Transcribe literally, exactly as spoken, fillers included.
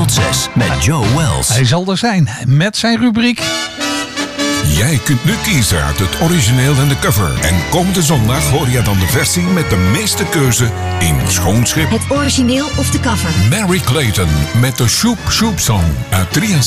tot zes met Joe Wells. Hij zal er zijn met zijn rubriek. Jij kunt nu kiezen uit het origineel en de cover. En komende zondag hoor je dan de versie met de meeste keuze in Schoonschip. Het origineel of de cover. Mary Clayton met de Shoop Shoop Song uit drieënzestig.